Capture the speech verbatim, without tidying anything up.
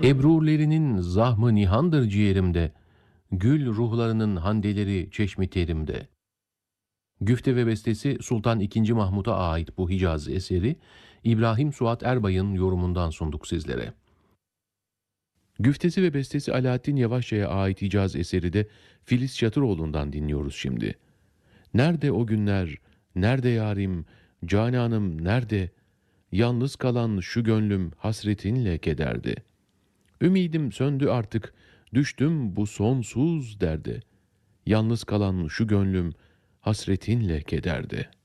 Ebrulerinin zahmı nihandır ciğerimde, gül ruhlarının handeleri çeşmi terimde. Güfte ve bestesi Sultan ikinci. Mahmud'a ait bu Hicaz eseri, İbrahim Suat Erbay'ın yorumundan sunduk sizlere. Güftesi ve bestesi Alaaddin Yavaşça'ya ait Hicaz eseri de Filiz Çatıroğlu'ndan dinliyoruz şimdi. Nerede o günler, nerede yarim, cananım nerede, yalnız kalan şu gönlüm hasretinle kederdi. Ümidim söndü artık, düştüm bu sonsuz derde. Yalnız kalan şu gönlüm hasretinle kederdi.